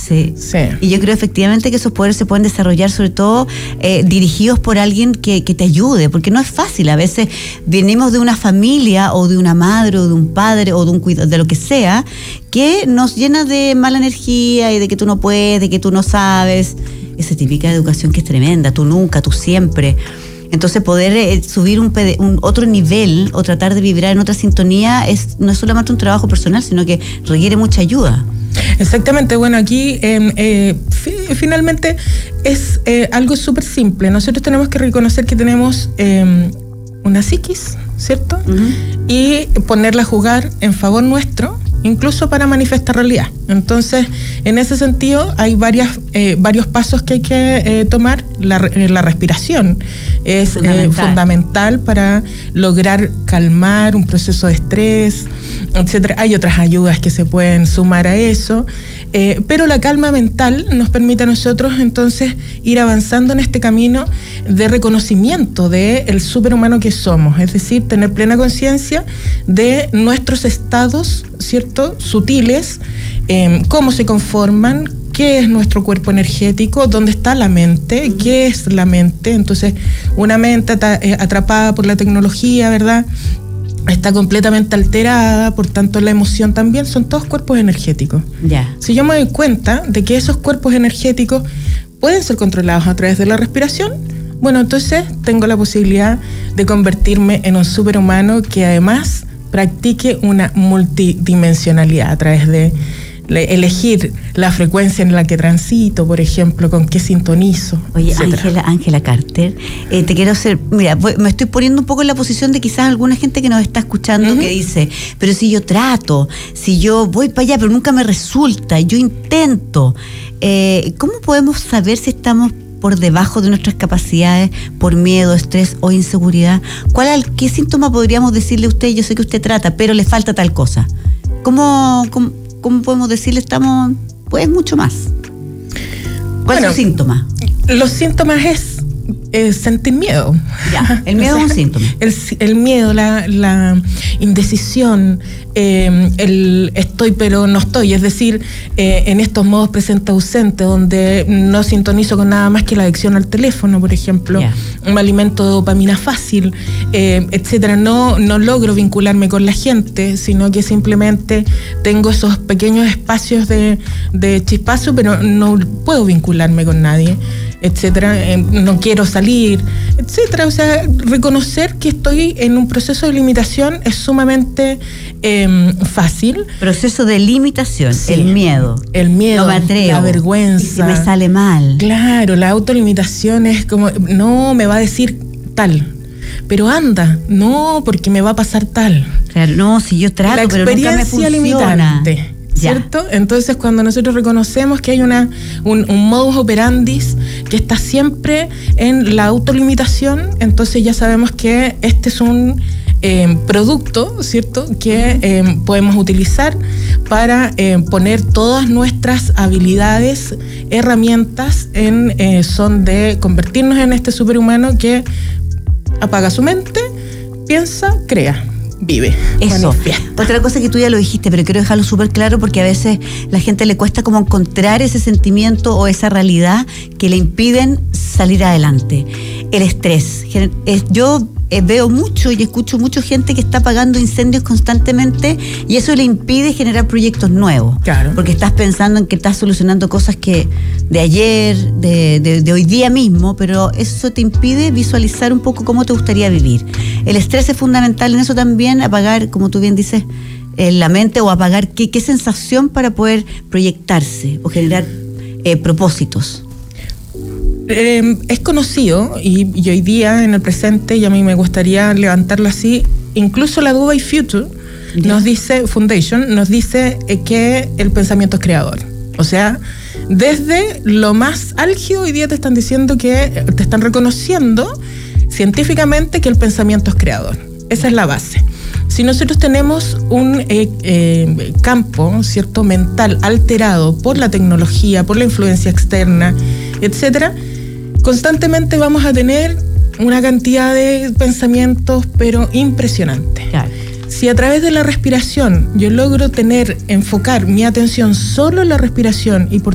Sí. Y yo creo efectivamente que esos poderes se pueden desarrollar, sobre todo dirigidos por alguien que te ayude, porque no es fácil. A veces venimos de una familia o de una madre o de un padre o de un cuidado, de lo que sea, que nos llena de mala energía y de que tú no puedes, de que tú no sabes. Esa típica educación que es tremenda, tú nunca, tú siempre. Entonces poder subir un otro nivel o tratar de vibrar en otra sintonía no es solamente un trabajo personal, sino que requiere mucha ayuda. Exactamente, bueno, aquí finalmente es algo súper simple. Nosotros tenemos que reconocer que tenemos una psiquis, ¿cierto? Uh-huh. Y ponerla a jugar en favor nuestro, incluso para manifestar realidad. Entonces, en ese sentido, hay varios pasos que hay que tomar. La respiración es fundamental para lograr calmar un proceso de estrés, etcétera. Hay otras ayudas que se pueden sumar a eso, pero la calma mental nos permite a nosotros entonces ir avanzando en este camino de reconocimiento del superhumano que somos, es decir, tener plena conciencia de nuestros estados, ¿cierto?, sutiles, cómo se conforman, qué es nuestro cuerpo energético, dónde está la mente, qué es la mente. Entonces, una mente atrapada por la tecnología, ¿verdad?, está completamente alterada, por tanto la emoción también, son todos cuerpos energéticos. Yeah. Si yo me doy cuenta de que esos cuerpos energéticos pueden ser controlados a través de la respiración, bueno, entonces tengo la posibilidad de convertirme en un superhumano que además practique una multidimensionalidad a través de elegir la frecuencia en la que transito, por ejemplo, con qué sintonizo. Oye, Ángela Carter, te quiero hacer, mira, me estoy poniendo un poco en la posición de quizás alguna gente que nos está escuchando, uh-huh, que dice, pero si yo trato, si yo voy para allá, pero nunca me resulta, yo intento, ¿cómo podemos saber si estamos por debajo de nuestras capacidades por miedo, estrés o inseguridad? ¿Qué síntoma podríamos decirle a usted? Yo sé que usted trata, pero le falta tal cosa. ¿Cómo podemos decirle estamos, pues, mucho más? ¿Cuál es su síntoma? Los síntomas es sentir miedo. Ya, el miedo es un síntoma. El miedo, la indecisión, el estoy pero no estoy, es decir, en estos modos presente ausente, donde no sintonizo con nada más que la adicción al teléfono, por ejemplo, me alimento de dopamina fácil, etcétera. No logro vincularme con la gente, sino que simplemente tengo esos pequeños espacios de chispazo, pero no puedo vincularme con nadie, etcétera. No quiero salir, etcétera. O sea, reconocer que estoy en un proceso de limitación es sumamente fácil. Proceso de limitación, sí. El miedo, no me atrevo, la vergüenza, y si me sale mal. Claro, la autolimitación es como, no, me va a decir tal, pero anda, no, porque me va a pasar tal. Claro, no, si yo trato, pero nunca me funciona. La experiencia limitante, ¿cierto? Ya. Entonces, cuando nosotros reconocemos que hay un modus operandi que está siempre en la autolimitación, entonces ya sabemos que este es un producto, ¿cierto?, que podemos utilizar para poner todas nuestras habilidades, herramientas en son de convertirnos en este superhumano que apaga su mente, piensa, crea, vive. Eso. Otra cosa que tú ya lo dijiste, pero quiero dejarlo súper claro porque a veces la gente le cuesta como encontrar ese sentimiento o esa realidad que le impiden salir adelante. El estrés. Yo veo mucho y escucho mucha gente que está apagando incendios constantemente y eso le impide generar proyectos nuevos. Claro. Porque estás pensando en que estás solucionando cosas que de ayer, de hoy día mismo, pero eso te impide visualizar un poco cómo te gustaría vivir. El estrés es fundamental en eso también, apagar, como tú bien dices, la mente, o apagar qué sensación para poder proyectarse o generar propósitos. Es conocido y hoy día en el presente, y a mí me gustaría levantarlo así, incluso la Dubai Future nos dice que el pensamiento es creador. O sea, desde lo más álgido hoy día te están diciendo que te están reconociendo científicamente que el pensamiento es creador. Esa es la base. Si nosotros tenemos un campo, ¿cierto?, mental alterado por la tecnología, por la influencia externa, etcétera, constantemente vamos a tener una cantidad de pensamientos, pero impresionante. Claro. Si a través de la respiración yo logro enfocar mi atención solo en la respiración y por